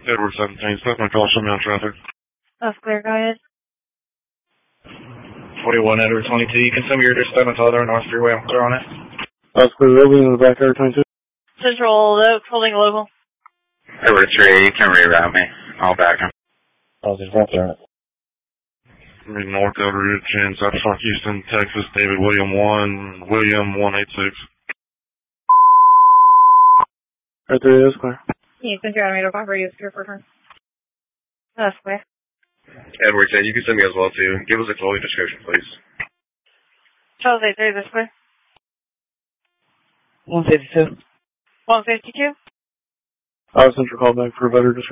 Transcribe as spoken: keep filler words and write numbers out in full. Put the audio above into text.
Edward seventeen, second call, show me on traffic. That's clear, go ahead. forty-one Edward twenty-two, you can send me your address down until there, North Freeway, I'm clear on it. That's clear, Ruby in the back, Edward twenty-two. Central Oak, holding local. Edward three, you can reroute me. I'll back him. Oh, there's not there. North Eldridge in South Houston, Texas, David William one, William one eight six. Right there, it is clear. You can drive me to property, it's clear for her. That's clear. Edward ten, you can send me as well too. Give us a clothing description, please. Charles eight three, this clear. one fifty-two. one fifty-two. I was central call back for a better description.